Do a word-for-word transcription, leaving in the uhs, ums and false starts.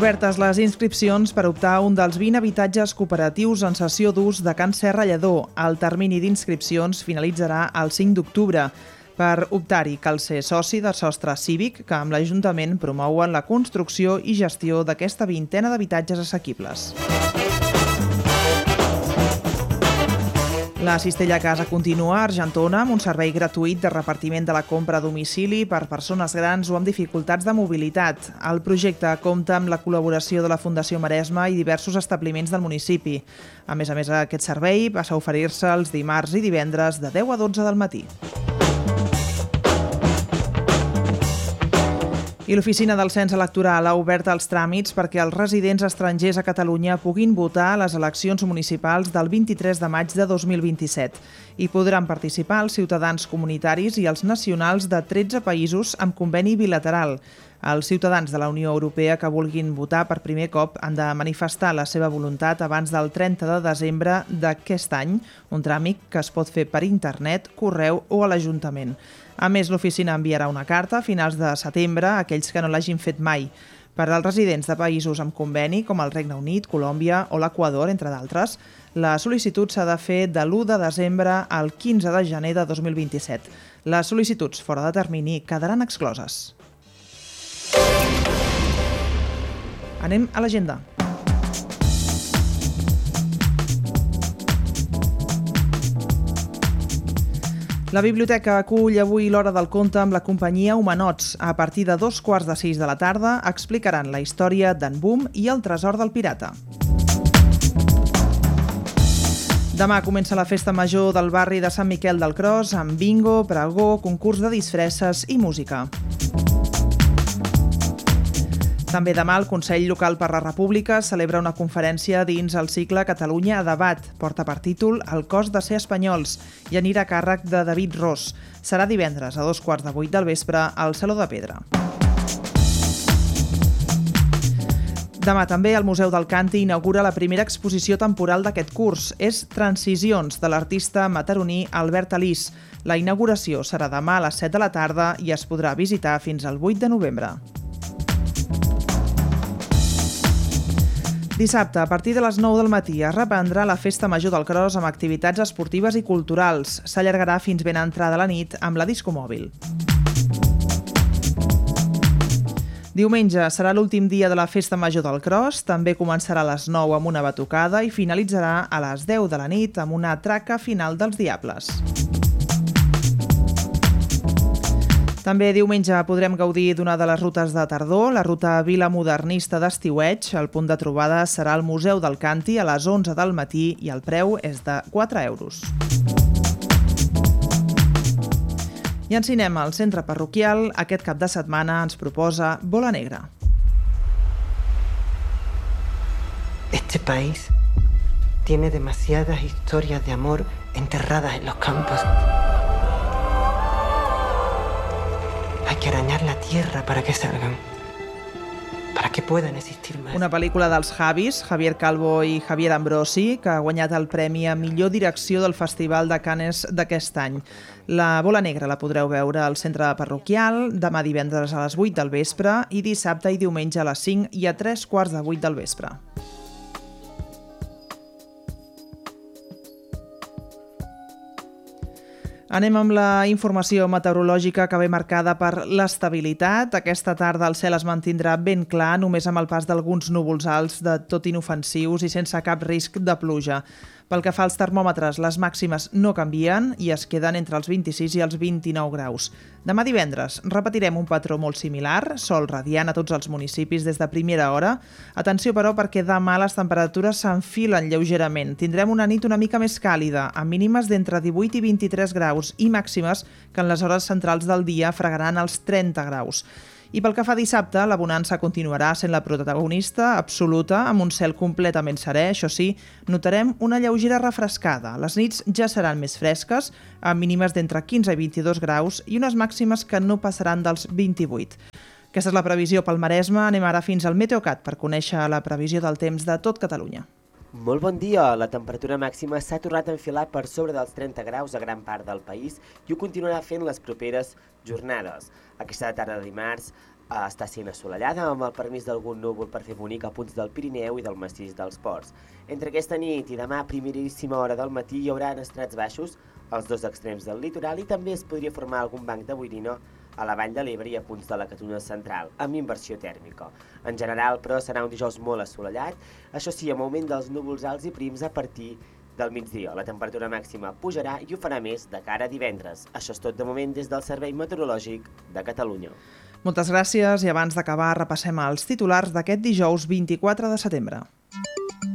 Obertes les inscripcions per optar a un dels vint habitatges cooperatius en cessió d'ús de Can Serra Lledó. El termini d'inscripcions finalitzarà el cinc d'octubre. Per optar-hi cal ser soci de Sostre Cívic, que amb l'Ajuntament promouen la construcció i gestió d'aquesta vintena d'habitatges assequibles. La Cistella a Casa continua a Argentona amb un servei gratuït de repartiment de la compra a domicili per persones grans o amb dificultats de mobilitat. El projecte compta amb la col·laboració de la Fundació Maresme i diversos establiments del municipi. A més a més, aquest servei passa a oferir-se els dimarts i divendres de deu a dotze del matí. I l'Oficina del Cens Electoral ha obert els tràmits perquè els residents estrangers a Catalunya puguin votar a les eleccions municipals del vint-i-tres de maig de dos mil vint-i-set. Hi podran participar els ciutadans comunitaris i els nacionals de tretze països amb conveni bilateral. Els ciutadans de la Unió Europea que vulguin votar per primer cop han de manifestar la seva voluntat abans del trenta de desembre d'aquest any, un tràmit que es pot fer per internet, correu o a l'Ajuntament. A més, l'oficina enviarà una carta a finals de setembre a aquells que no l'hagin fet mai. Per als residents de països amb conveni, com el Regne Unit, Colòmbia o l'Equador, entre d'altres, la sol·licitud s'ha de fer de l'u de desembre al quinze de gener de dos mil vint-i-set. Les sol·licituds fora de termini quedaran excloses. Anem a l'agenda. La biblioteca acull avui l'Hora del Conte amb la companyia Humanots. A partir de dos quarts de sis de la tarda explicaran la història d'en Boom i el tresor del pirata. Demà comença la festa major del barri de Sant Miquel del Cros amb bingo, pregó, concurs de disfresses i música. També demà el Consell Local per la República celebra una conferència dins el cicle Catalunya a debat. Porta per títol El cost de ser espanyols i anirà a càrrec de David Ros. Serà divendres a dos quarts de vuit del vespre al Saló de Pedra. Demà també el Museu del Canti inaugura la primera exposició temporal d'aquest curs. És Transicions, de l'artista mataroní Albert Alís. La inauguració serà demà a les set de la tarda i es podrà visitar fins al vuit de novembre. Dissabte, a partir de les nou del matí, es reprendrà la Festa Major del Cros amb activitats esportives i culturals. S'allargarà fins ben entrada la nit amb la disco mòbil. Diumenge serà l'últim dia de la Festa Major del Cros. També començarà a les nou amb una batucada i finalitzarà a les deu de la nit amb una traca final dels Diables. També diumenge podrem gaudir d'una de les rutes de tardor, la ruta Vila Modernista d'Estiueig. El punt de trobada serà el Museu del Canti a les onze del matí i el preu és de quatre euros. I en cinema, el centre parroquial aquest cap de setmana ens proposa Bola Negra. Este país tiene demasiadas historias de amor enterradas en los campos. Hay que arañar la tierra para que salgan, para que puedan existir más. Una pel·lícula dels Javis, Javier Calvo i Javier Ambrosi, que ha guanyat el premi a millor direcció del Festival de Cannes d'aquest any. La Bola Negra la podreu veure al centre parroquial demà divendres a les vuit del vespre i dissabte i diumenge a les cinc i a tres quarts de vuit del vespre. Anem amb la informació meteorològica que ve marcada per l'estabilitat. Aquesta tarda el cel es mantindrà ben clar, només amb el pas d'alguns núvols alts de tot inofensius i sense cap risc de pluja. Pel que fa als termòmetres, les màximes no canvien i es queden entre els vint-i-sis i els vint-i-nou graus. Demà divendres repetirem un patró molt similar, sol radiant a tots els municipis des de primera hora. Atenció, però, perquè demà les temperatures s'enfilen lleugerament. Tindrem una nit una mica més càlida, amb mínimes d'entre divuit i vint-i-tres graus i màximes que en les hores centrals del dia fregaran els trenta graus. I pel que fa a dissabte, la bonança continuarà sent la protagonista absoluta, amb un cel completament serè. Això sí, notarem una lleugera refrescada. Les nits ja seran més fresques, amb mínimes d'entre quinze i vint-i-dos graus i unes màximes que no passaran dels vint-i-vuit. Aquesta és la previsió pel Maresme. Anem ara fins al Meteocat per conèixer la previsió del temps de tot Catalunya. Molt bon dia! La temperatura màxima s'ha tornat a enfilar per sobre dels trenta graus a gran part del país i ho continuarà fent les properes jornades. Aquesta tarda de dimarts està sent assolellada, amb el permís d'algun núvol per fer bonic a punts del Pirineu i del massís dels Ports. Entre aquesta nit i demà, a primeríssima hora del matí, hi haurà estrats baixos als dos extrems del litoral i també es podria formar algun banc de boirina a la vall de l'Ebre i a punts de la Catalunya central, amb inversió tèrmica. En general, però, serà un dijous molt assolellat, això sí, amb augment dels núvols alts i prims a partir del migdia. La temperatura màxima pujarà i ho farà més de cara a divendres. Això és tot de moment des del Servei Meteorològic de Catalunya. Moltes gràcies i abans d'acabar repassem els titulars d'aquest dijous vint-i-quatre de setembre.